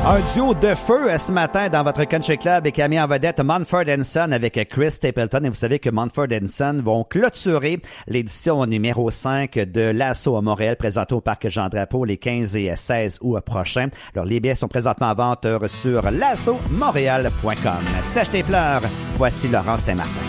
Un duo de feu ce matin dans votre Country Club et qui a mis en vedette Mumford & Son avec Chris Stapleton. Et vous savez que Mumford & Son vont clôturer l'édition numéro 5 de l'Assaut à Montréal, présenté au Parc Jean-Drapeau les 15 et 16 août prochains. Alors, les billets sont présentement en vente sur l'assautmontréal.com. Sèche tes pleurs, voici Laurent Saint-Martin.